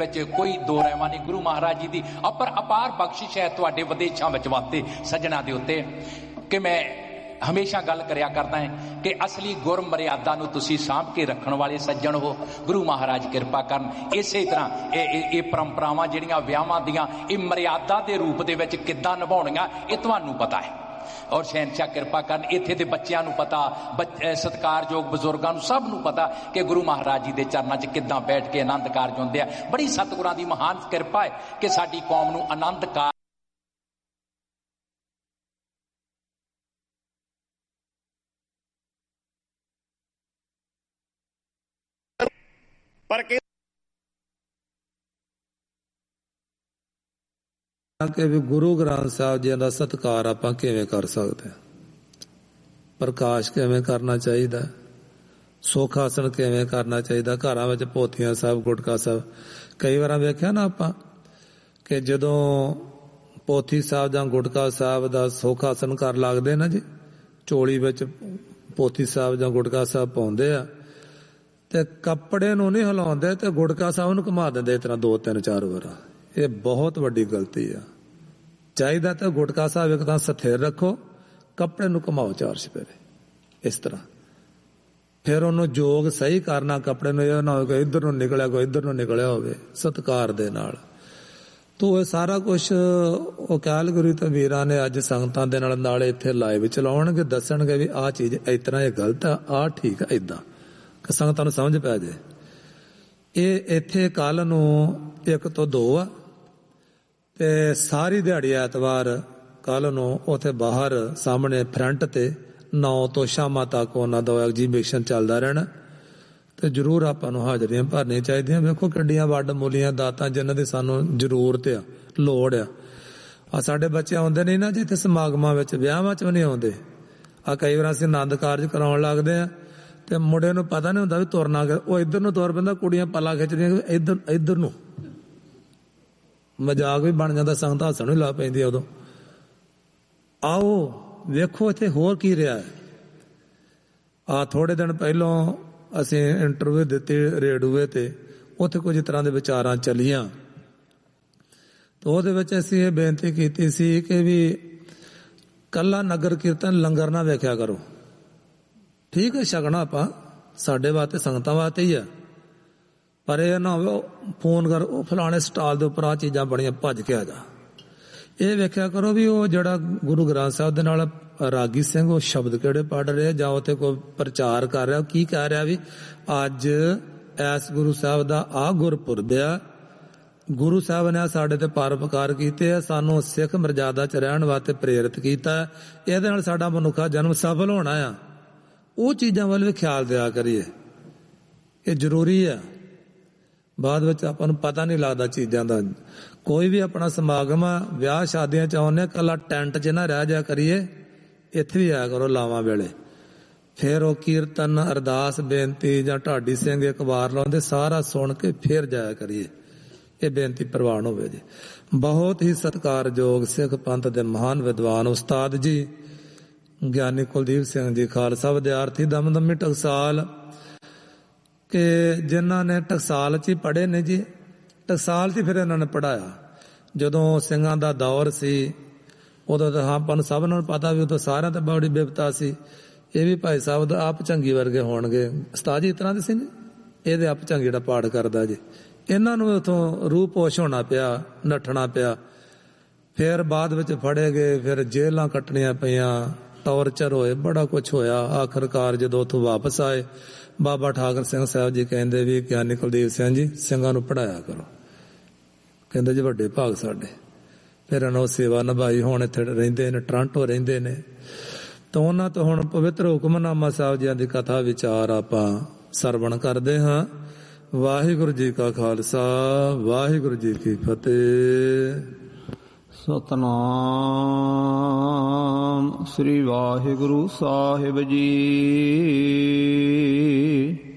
ਵਿੱਚ ਕੋਈ ਦੋ ਰਹਿਮਾ ਨਹੀਂ। ਗੁਰੂ ਮਹਾਰਾਜ ਜੀ ਦੀ ਅਪਾਰ ਬਖਸ਼ਿਸ਼ ਹੈ ਤੁਹਾਡੇ ਵਿਦੇਸ਼ਾਂ ਵਿੱਚ ਵਾਸਤੇ ਸੱਜਣਾ ਦੇ ਉੱਤੇ ਕਿ ਮੈਂ ਹਮੇਸ਼ਾ ਗੱਲ ਕਰਿਆ ਕਰਦਾ ਹੈ ਕਿ ਅਸਲੀ ਗੁਰ ਮਰਿਆਦਾ ਨੂੰ ਤੁਸੀਂ ਸਾਂਭ ਕੇ ਰੱਖਣ ਵਾਲੇ ਸੱਜਣ ਹੋ। ਗੁਰੂ ਮਹਾਰਾਜ ਕਿਰਪਾ ਕਰਨ। ਇਸੇ ਤਰ੍ਹਾਂ ਇਹ ਪਰੰਪਰਾਵਾਂ ਜਿਹੜੀਆਂ ਵਿਆਹਾਂ ਦੀਆਂ ਇਹ ਮਰਿਆਦਾ ਦੇ ਰੂਪ ਦੇ ਵਿੱਚ ਕਿੱਦਾਂ ਨਿਭਾਉਣੀਆਂ ਇਹ ਤੁਹਾਨੂੰ ਪਤਾ ਹੈ। ਔਰ ਸ਼ਹਿਨਸ਼ਾਹ ਕਿਰਪਾ ਕਰਨ ਇੱਥੇ ਦੇ ਬੱਚਿਆਂ ਨੂੰ ਪਤਾ, ਸਤਿਕਾਰਯੋਗ ਬਜ਼ੁਰਗਾਂ ਨੂੰ ਸਭ ਨੂੰ ਪਤਾ ਕਿ ਗੁਰੂ ਮਹਾਰਾਜ ਜੀ ਦੇ ਚਰਨਾਂ 'ਚ ਕਿੱਦਾਂ ਬੈਠ ਕੇ ਆਨੰਦ ਕਾਰਜ ਹੁੰਦੇ ਆ। ਬੜੀ ਸਤਿਗੁਰਾਂ ਦੀ ਮਹਾਨ ਕਿਰਪਾ ਹੈ ਕਿ ਸਾਡੀ ਕੌਮ ਨੂੰ ਆਨੰਦ ਕਾਰਜ ਪਰ ਕਿ ਵੀ ਗੁਰੂ ਗ੍ਰੰਥ ਸਾਹਿਬ ਜੀ ਦਾ ਸਤਿਕਾਰ ਆਪਾਂ ਕਿਵੇਂ ਕਰ ਸਕਦੇ ਹਾਂ, ਪ੍ਰਕਾਸ਼ ਕਿਵੇਂ ਕਰਨਾ ਚਾਹੀਦਾ, ਸੁੱਖ ਆਸਣ ਕਿਵੇਂ ਕਰਨਾ ਚਾਹੀਦਾ। ਘਰਾਂ ਵਿੱਚ ਪੋਥੀਆਂ ਸਾਹਿਬ, ਗੁਟਕਾ ਸਾਹਿਬ, ਕਈ ਵਾਰ ਵੇਖਿਆ ਨਾ ਆਪਾਂ ਕਿ ਜਦੋਂ ਪੋਥੀ ਸਾਹਿਬ ਜਾਂ ਗੁਟਕਾ ਸਾਹਿਬ ਦਾ ਸੁੱਖ ਆਸਣ ਕਰ ਲੱਗਦੇ ਨਾ ਜੀ, ਝੋਲੀ ਵਿੱਚ ਪੋਥੀ ਸਾਹਿਬ ਜਾਂ ਗੁਟਕਾ ਸਾਹਿਬ ਪਾਉਂਦੇ ਆ ਤੇ ਕੱਪੜੇ ਨੂੰ ਨਹੀਂ ਹਿਲਾਉਂਦੇ ਤੇ ਗੁਟਕਾ ਸਾਹਿਬ ਨੂੰ ਘੁਮਾ ਦਿੰਦੇ ਇਸ ਤਰ੍ਹਾਂ 2-3-4 ਵਾਰ। ਇਹ ਬਹੁਤ ਵੱਡੀ ਗਲਤੀ ਆ। ਚਾਹੀਦਾ ਤਾਂ ਗੁਟਕਾ ਸਾਹਿਬ ਇੱਕ ਤਾਂ ਸਥਿਰ ਰੱਖੋ, ਕੱਪੜੇ ਨੂੰ ਘੁਮਾਓ 4 ਚੁਫੇਰੇ ਇਸ ਤਰ੍ਹਾਂ। ਫਿਰ ਉਹਨੂੰ ਜੋਗ ਸਹੀ ਕਰਨਾ, ਕੱਪੜੇ ਨੂੰ ਇਹ ਨਾ ਹੋਵੇ ਕਿ ਇੱਧਰ ਨੂੰ ਨਿਕਲਿਆ ਕੋਈ ਇੱਧਰ ਨੂੰ ਨਿਕਲਿਆ ਹੋਵੇ, ਸਤਿਕਾਰ ਦੇ ਨਾਲ। ਤੋ ਇਹ ਸਾਰਾ ਕੁਛ ਉਹ ਅਕਾਲ ਗੁਰੂ ਤੇ ਵੀਰਾਂ ਨੇ ਅੱਜ ਸੰਗਤਾਂ ਦੇ ਨਾਲ ਇੱਥੇ ਲਾਈਵ ਚਲਾਉਣਗੇ, ਦੱਸਣਗੇ ਵੀ ਆਹ ਚੀਜ਼ ਇਸ ਤਰ੍ਹਾਂ ਇਹ ਗਲਤ ਆ, ਆਹ ਠੀਕ ਆ, ਏਦਾਂ ਕਿ ਸੰਗਤਾਂ ਨੂੰ ਸਮਝ ਪੈ ਜਾਏ। ਇਹ ਇੱਥੇ ਕੱਲ ਨੂੰ 1 ਤੋਂ 2 ਆ ਤੇ ਸਾਰੀ ਦਿਹਾੜੀ ਐਤਵਾਰ ਕੱਲ ਨੂੰ ਉੱਥੇ ਬਾਹਰ ਸਾਹਮਣੇ ਫਰੰਟ ਤੇ 9 ਤੋਂ ਸ਼ਾਮਾਂ ਤੱਕ ਉਹਨਾਂ ਦਾ ਐਗਜੀਬਿਸ਼ਨ ਚੱਲਦਾ ਰਹਿਣਾ ਤੇ ਜ਼ਰੂਰ ਆਪਾਂ ਨੂੰ ਹਾਜ਼ਰੀਆਂ ਭਰਨੀਆਂ ਚਾਹੀਦੀਆਂ। ਵੇਖੋ ਕਿੱਡੀਆਂ ਵੱਡ ਮੂਲੀਆਂ ਦਾਤਾਂ ਜਿਨ੍ਹਾਂ ਦੀ ਸਾਨੂੰ ਜ਼ਰੂਰਤ ਆ, ਲੋੜ ਆ। ਸਾਡੇ ਬੱਚੇ ਆਉਂਦੇ ਨਹੀਂ ਨਾ ਜਿੱਥੇ ਸਮਾਗਮਾਂ ਵਿੱਚ, ਵਿਆਹਾਂ 'ਚ ਵੀ ਨਹੀਂ ਆਉਂਦੇ। ਕਈ ਵਾਰ ਅਸੀਂ ਆਨੰਦ ਕਾਰਜ ਕਰਾਉਣ ਲੱਗਦੇ ਆ ਤੇ ਮੁੰਡੇ ਨੂੰ ਪਤਾ ਨਹੀਂ ਹੁੰਦਾ ਵੀ ਤੁਰਨਾ, ਉਹ ਇੱਧਰ ਨੂੰ ਤੁਰ ਪੈਂਦਾ, ਕੁੜੀਆਂ ਪੱਲਾ ਖਿੱਚਦੀਆਂ ਇੱਧਰ ਨੂੰ, ਮਜ਼ਾਕ ਵੀ ਬਣ ਜਾਂਦਾ, ਸੰਗਤ ਹੱਸਣ ਵੀ ਲਾ ਪੈਂਦੀ ਉਦੋਂ। ਆਓ ਵੇਖੋ ਇੱਥੇ ਹੋਰ ਕੀ ਰਿਹਾ ਹੈ। ਥੋੜੇ ਦਿਨ ਪਹਿਲਾਂ ਅਸੀਂ ਇੰਟਰਵਿਊ ਦਿੱਤੀ ਰੇਡੂਏ ਤੇ, ਉੱਥੇ ਕੁਝ ਤਰ੍ਹਾਂ ਦੇ ਵਿਚਾਰਾਂ ਚੱਲੀਆਂ ਤੇ ਉਹਦੇ ਵਿੱਚ ਅਸੀਂ ਇਹ ਬੇਨਤੀ ਕੀਤੀ ਸੀ ਕਿ ਵੀ ਕੱਲਾ ਨਗਰ ਕੀਰਤਨ ਲੰਗਰ ਨਾ ਵੇਖਿਆ ਕਰੋ। ਠੀਕ ਹੈ, ਛਕਣਾ ਆਪਾਂ ਸਾਡੇ ਵਾਸਤੇ, ਸੰਗਤਾਂ ਵਾਸਤੇ ਹੀ ਆ, ਪਰ ਇਹ ਨਾ ਹੋਵੇ ਫੋਨ ਕਰ ਉਹ ਫਲਾਣੇ ਸਟਾਲ ਦੇ ਉੱਪਰ ਆਹ ਚੀਜ਼ਾਂ ਬਣੀਆਂ, ਭੱਜ ਕੇ ਆ ਜਾ। ਇਹ ਵੇਖਿਆ ਕਰੋ ਵੀ ਉਹ ਜਿਹੜਾ ਗੁਰੂ ਗ੍ਰੰਥ ਸਾਹਿਬ ਦੇ ਨਾਲ ਰਾਗੀ ਸਿੰਘ ਉਹ ਸ਼ਬਦ ਕਿਹੜੇ ਪੜ੍ਹ ਰਿਹਾ, ਜਾਂ ਉੱਥੇ ਕੋਈ ਪ੍ਰਚਾਰ ਕਰ ਰਿਹਾ, ਕੀ ਕਹਿ ਰਿਹਾ ਵੀ ਅੱਜ ਐਸ ਗੁਰੂ ਸਾਹਿਬ ਦਾ ਆਹ ਗੁਰਪੁਰਬ ਆ, ਗੁਰੂ ਸਾਹਿਬ ਨੇ ਸਾਡੇ ਤੇ ਪਰਉਪਕਾਰ ਕੀਤੇ ਆ, ਸਾਨੂੰ ਸਿੱਖ ਮਰਜ਼ਾਦਾ 'ਚ ਰਹਿਣ ਵਾਸਤੇ ਪ੍ਰੇਰਿਤ ਕੀਤਾ, ਇਹਦੇ ਨਾਲ ਸਾਡਾ ਮਨੁੱਖਾ ਜਨਮ ਸਫਲ ਹੋਣਾ ਆ। ਉਹ ਚੀਜ਼ਾਂ ਵੱਲ ਵੀ ਖਿਆਲ ਦਿਆ ਕਰੀਏ, ਇਹ ਜ਼ਰੂਰੀ ਆ। ਬਾਅਦ ਵਿੱਚ ਆਪਾਂ ਨੂੰ ਪਤਾ ਨਹੀਂ ਲੱਗਦਾ ਚੀਜ਼ਾਂ ਦਾ। ਕੋਈ ਵੀ ਆਪਣਾ ਸਮਾਗਮ ਆ, ਵਿਆਹ ਸ਼ਾਦੀਆਂ 'ਚ ਆਉਂਦੇ, ਕੱਲਾ ਟੈਂਟ 'ਚ ਨਾ ਰਹਿ ਜਾ ਕਰੀਏ, ਇੱਥੇ ਵੀ ਆਇਆ ਕਰੋ ਲਾਵਾਂ ਵੇਲੇ। ਫਿਰ ਉਹ ਕੀਰਤਨ, ਅਰਦਾਸ, ਬੇਨਤੀ ਜਾਂ ਢਾਡੀ ਸਿੰਘ ਇੱਕ ਵਾਰ ਲਾਉਂਦੇ, ਸਾਰਾ ਸੁਣ ਕੇ ਫਿਰ ਜਾਇਆ ਕਰੀਏ। ਇਹ ਬੇਨਤੀ ਪ੍ਰਵਾਨ ਹੋਵੇ ਜੀ। ਬਹੁਤ ਹੀ ਸਤਿਕਾਰਯੋਗ ਸਿੱਖ ਪੰਥ ਦੇ ਮਹਾਨ ਵਿਦਵਾਨ ਉਸਤਾਦ ਜੀ ਗਿਆਨੀ ਕੁਲਦੀਪ ਸਿੰਘ ਜੀ ਖਾਲਸਾ ਵਿਦਿਆਰਥੀ ਦਮਦਮੀ ਟਕਸਾਲ, ਕਿ ਜਿਨ੍ਹਾਂ ਨੇ ਟਕਸਾਲ 'ਚ ਹੀ ਪੜ੍ਹੇ ਨੇ ਜੀ, ਟਕਸਾਲ 'ਚ ਫਿਰ ਇਹਨਾਂ ਨੇ ਪੜ੍ਹਾਇਆ। ਜਦੋਂ ਸਿੰਘਾਂ ਦਾ ਦੌਰ ਸੀ ਉਦੋਂ ਤਾਂ ਆਪਾਂ ਨੂੰ ਸਭ ਨੂੰ ਪਤਾ ਵੀ ਉਦੋਂ ਸਾਰਿਆਂ ਤੇ ਬੜੀ ਬਿਪਤਾ ਸੀ। ਇਹ ਵੀ ਭਾਈ ਸਾਹਿਬ ਦਾ ਆਪ ਝੰਗੀ ਵਰਗੇ ਹੋਣਗੇ, ਉਸਤਾਦ ਜੀ ਇਸ ਤਰ੍ਹਾਂ ਦੇ ਸੀ, ਇਹਦੇ ਆਪ ਝੰਗੀ ਜਿਹੜਾ ਪਾਠ ਕਰਦਾ ਜੀ। ਇਹਨਾਂ ਨੂੰ ਉੱਥੋਂ ਰੂਹ ਪੋਸ਼ ਹੋਣਾ ਪਿਆ, ਨੱਠਣਾ ਪਿਆ। ਫਿਰ ਬਾਅਦ ਵਿੱਚ ਫੜੇ ਗਏ, ਫਿਰ ਜੇਲਾਂ ਕੱਟਣੀਆਂ ਪਈਆਂ, ਟੌਰਚਰ ਹੋਏ, ਬੜਾ ਕੁਛ ਹੋਇਆ। ਆਖਰਕਾਰ ਜਦੋਂ ਉੱਥੋਂ ਵਾਪਸ ਆਏ, ਬਾਬਾ ਠਾਕਰ ਸਿੰਘ ਸਾਹਿਬ ਜੀ ਕਹਿੰਦੇ ਵੀ ਗਿਆਨੀ ਕੁਲਦੀਪ ਸਿੰਘ ਜੀ ਸਿੰਘਾਂ ਨੂੰ ਪੜ੍ਹਾਇਆ ਕਰੋ। ਕਹਿੰਦੇ ਜੀ ਵੱਡੇ ਭਾਗ ਸਾਡੇ। ਫਿਰ ਇਹਨਾਂ ਉਹ ਸੇਵਾ ਨਿਭਾਈ, ਹੁਣ ਇੱਥੇ ਰਹਿੰਦੇ ਨੇ, ਟੋਰਾਂਟੋ ਰਹਿੰਦੇ ਨੇ। ਤਾਂ ਉਹਨਾਂ ਤੋਂ ਹੁਣ ਪਵਿੱਤਰ ਹੁਕਮਨਾਮਾ ਸਾਹਿਬ ਜੀ ਦੀ ਕਥਾ ਵਿਚਾਰ ਆਪਾਂ ਸਰਵਣ ਕਰਦੇ ਹਾਂ। ਵਾਹਿਗੁਰੂ ਜੀ ਕਾ ਖਾਲਸਾ, ਵਾਹਿਗੁਰੂ ਜੀ ਕੀ ਫਤਿਹ। ਸਤਨਾਮ ਸ੍ਰੀ ਵਾਹਿਗੁਰੂ ਸਾਹਿਬ ਜੀ।